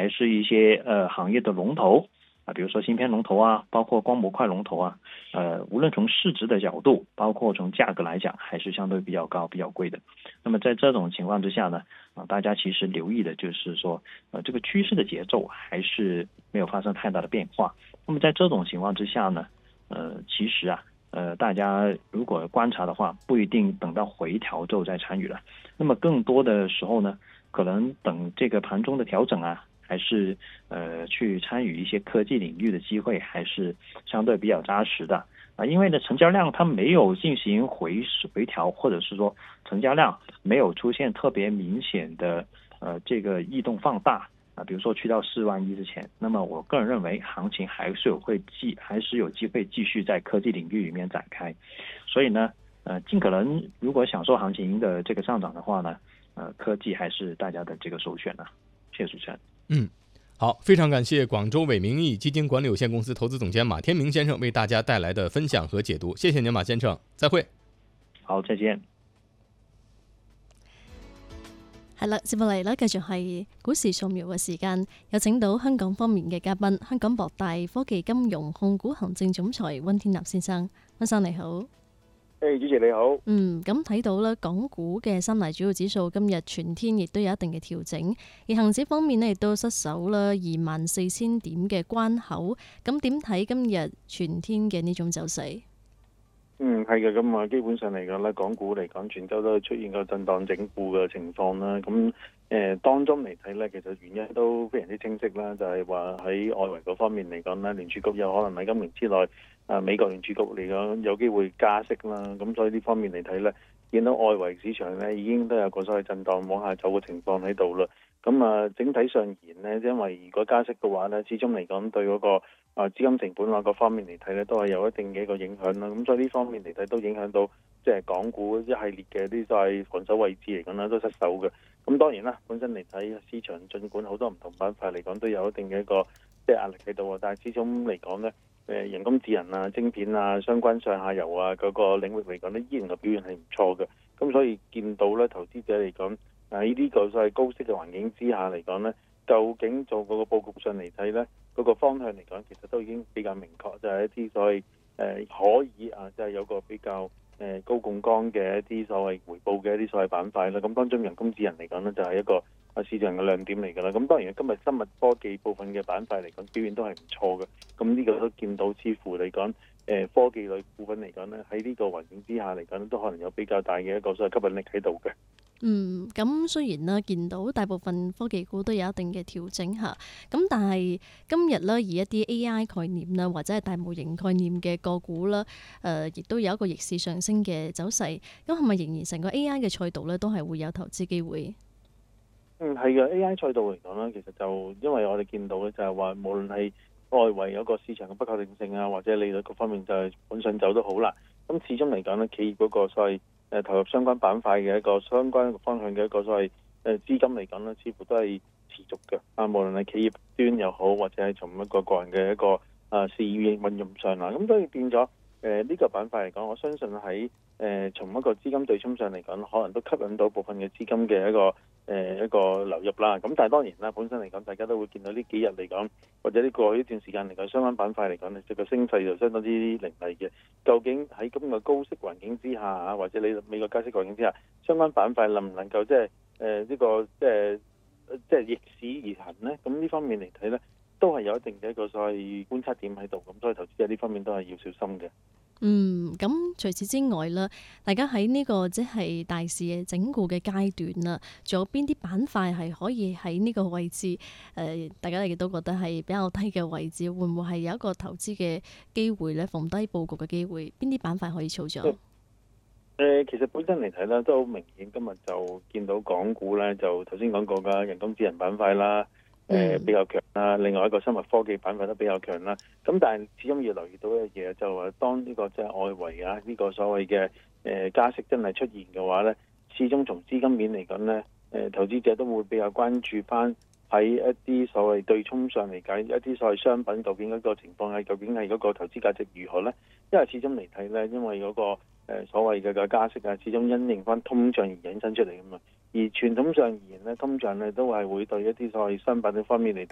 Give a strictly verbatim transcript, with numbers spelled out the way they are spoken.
还是一些呃行业的龙头啊，比如说芯片龙头啊，包括光模块龙头啊，呃，无论从市值的角度，包括从价格来讲，还是相对比较高、比较贵的。那么在这种情况之下呢，啊，大家其实留意的就是说，呃，这个趋势的节奏还是没有发生太大的变化。那么在这种情况之下呢，呃，其实啊，呃，大家如果观察的话，不一定等到回调之后再参与了。那么更多的时候呢，可能等这个盘中的调整啊。还是呃去参与一些科技领域的机会还是相对比较扎实的啊，因为呢成交量它没有进行回回调，或者是说成交量没有出现特别明显的呃这个异动放大啊，比如说去到四万亿之前，那么我个人认为行情还是有会继还是有机会继续在科技领域里面展开，所以呢呃尽可能如果享受行情的这个上涨的话呢，呃科技还是大家的这个首选呢、啊。谢谢主持人。 嗯，好，非常感谢广州伟明义基金管理有限公司投資總監馬天明先生為大家帶來的分享和解讀，謝謝您馬先生，再會。 好，再見。 係啦，接落嚟咧，繼續係股市掃描嘅時間，有請到香港方面嘅嘉賓，香港博大科技金融控股行政總裁溫天納先生，溫生你好。 誒，主持你好。 嗯，咁睇到咧，港股嘅三大主要指數今日全天亦都有一定嘅調整，而恒指方面咧亦都失守啦二萬四千點嘅關口。咁點睇今日全天嘅呢種走勢？ 嗯，係嘅，咁啊，基本上嚟講咧，港股嚟講，全周都出現個震盪整固嘅情況啦。咁誒、呃，當中嚟睇咧，其實原因都非常之清晰啦，就係話喺外圍嗰方面嚟講咧，聯儲局有可能喺今年之內，啊美國聯儲局嚟講有機會加息啦。咁所以呢方面嚟睇咧，見到外圍市場咧已經都有個所謂震盪往下走嘅情況喺度啦。咁啊，整體上言咧，因為如果加息嘅話咧，始終嚟講對嗰、那個啊資金成本啊各方面嚟睇咧，都係有一定嘅一個影響啦。咁所以呢方面嚟睇都影響到即係港股一系列嘅啲就係防守位置嚟講咧都失守嘅。咁當然啦，本身嚟睇市場，儘管好多唔同板塊嚟講都有一定嘅一個即係壓力喺度啊，但係始終嚟講咧，誒人工智能啊、晶片啊、相關上下游啊嗰、那個領域嚟講咧，依然嘅表現係唔錯嘅。咁所以見到咧，投資者嚟講，喺呢個所謂高息嘅環境之下嚟講咧，究竟做嗰個佈局上嚟睇咧，嗰、那個方向嚟講，其實都已經比較明確，就係、是、一啲所謂誒、呃、可以啊，即、就、係、是、有個比較誒、呃、高槓桿嘅一啲所謂回報嘅一啲所謂板塊啦。咁當中人工智能嚟講咧，就係、是、一個啊市場嘅亮點嚟㗎啦。咁當然今日生物科技部分嘅板塊嚟講，表現都係唔錯嘅。咁呢個都見到，似乎嚟講，誒、呃、科技類股份嚟講咧，喺呢個環境之下嚟講，都可能有比較大嘅一個所謂吸引力喺度嘅。 嗯，咁雖然啦，見到大部分科技股都有一定嘅調整嚇，咁但係今日咧，以一啲 A I 概念啦，或者係大模型概念嘅個股啦，誒、呃，亦都有一個逆市上升嘅走勢。咁係咪仍然成個 A I 嘅賽道咧，都係會有投資機會？ 嗯，係嘅 A I 賽道嚟講咧，其實就因為我哋見到咧，就係話無論係外圍有個市場嘅不確定性啊，或者利率各方面就係本身走都好啦。咁始終嚟講咧，企業嗰個所謂誒投入相關板塊嘅一個相關方向嘅一個所謂誒資金嚟講咧，似乎都係持續嘅。啊，無論係企業端又好，或者係從一個個人嘅一個啊事業運用上啦，咁所以變咗誒呢個板塊嚟講，我相信喺誒、呃、從一個資金對沖上嚟講，可能都吸引到部分嘅資金嘅一個誒、呃、一個流入啦。咁但係當然啦，本身嚟講，大家都會見到呢幾日嚟講，或者呢個呢段時間嚟講，相關板塊嚟講咧，即個升勢就相當之凌厲嘅。究竟喺咁嘅高息環境之下啊，或者你美國加息環境之下，相關板塊能唔能夠即係誒呢個即係即係逆市而行呢？咁呢方面嚟睇咧，都係有一定嘅一個所謂觀察點喺度。咁所以投資者呢方面都係要小心嘅。 嗯，咁除此之外啦，大家喺呢個即係大市嘅整固嘅階段啦，仲有邊啲板塊係可以喺呢個位置？誒、呃，大家亦都覺得係比較低嘅位置，會唔會係有一個投資嘅機會咧？逢低佈局嘅機會，邊啲板塊可以操作？誒、 呃，其實本身嚟睇咧，都好明顯，今日就見到港股咧，就頭先講過嘅人工智能板塊啦。誒、呃、比較強啦，另外一個生物科技板塊都比較強啦。咁但係始終要留意到一樣嘢，就係當呢個即係外圍啊，呢、這個所謂嘅誒、呃、加息真係出現嘅話咧，始終從資金面嚟講咧，誒、呃、投資者都會比較關注翻喺一啲所謂對沖上嚟計，一啲所謂商品究竟嗰個情況係究竟係嗰個投資價值如何咧？因為始終嚟睇咧，因為嗰、那個、呃、所謂嘅嘅加息啊，始終因應翻通脹而引申出嚟㗎嘛。而傳統上而言咧，通脹咧都係會對一啲所謂商品嘅方面嚟